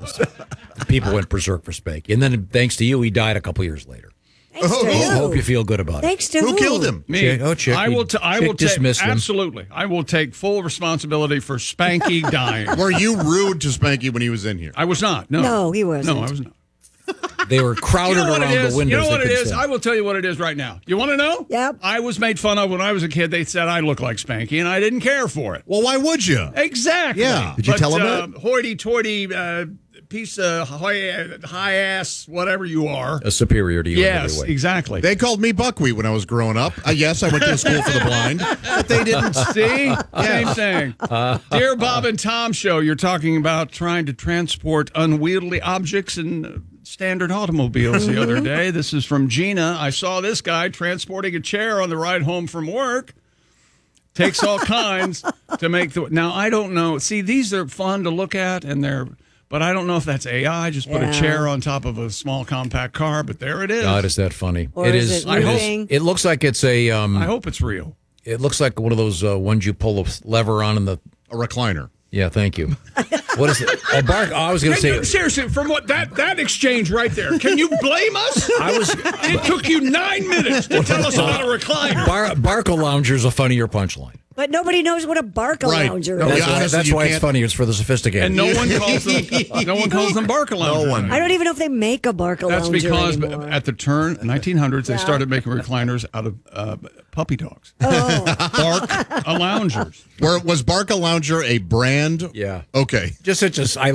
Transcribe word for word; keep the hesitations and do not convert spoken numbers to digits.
was. People went berserk for Spanky. And then, thanks to you, he died a couple years later. Thanks oh, to I you. hope you feel good about Thanks it. to who, who killed him? Me. Chick, oh, Chick. I will. T- I Chick will take dismissed him. absolutely. I will take full responsibility for Spanky dying. Were you rude to Spanky when he was in here? I was not. No. No, he wasn't. No, I was not. They were crowded You know what around it is? the windows. You know what They it could is? sit. I will tell you what it is right now. You want to know? Yep. I was made fun of when I was a kid. They said I look like Spanky, and I didn't care for it. Well, why would you? Exactly. Yeah. Did you But, tell him uh, that? Hoity-toity uh, piece of high, high ass, whatever you are. A superior to you in Yes, every way. exactly. They called me Buckwheat when I was growing up. Uh, yes, I went to a school for the blind, but they didn't. See? Same thing. Dear Bob and Tom show, you're talking about trying to transport unwieldy objects in uh, standard automobiles the other day. This is from Gina. I saw this guy transporting a chair on the ride home from work. Takes all kinds to make the... Now, I don't know. See, these are fun to look at, and they're... But I don't know if that's A I. Just put Yeah. a chair on top of a small compact car, but there it is. God, is that funny? Or it is is. it I hope- moving? It looks like it's a. Um, I hope it's real. It looks like one of those uh, ones you pull a lever on in the. A recliner. Yeah, thank you. What is it? A bark. Oh, I was going to Can say. you- seriously, from what that that exchange right there, can you blame us? I was. It took you nine minutes to tell us about a recliner. Bar, Barca Lounger's a funnier punchline. But nobody knows what a Barca Right. lounger No, is. That's, yeah, why, honestly, that's you why it's can't- funny. It's for the sophisticated. And no one calls them. No one calls them Barca Lounge. No one. I don't even know if they make a Barca That's lounger because anymore. at the turn nineteen hundreds they Yeah. started making recliners out of uh, puppy dogs. Oh. Bark a loungers. Where was Barca Lounger a brand? Yeah. Okay. Just such a. I